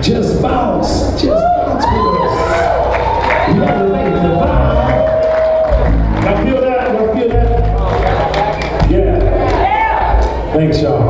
Just bounce with us. You gotta make the vibe. Y'all feel that? Y'all feel that? Yeah. Thanks, y'all.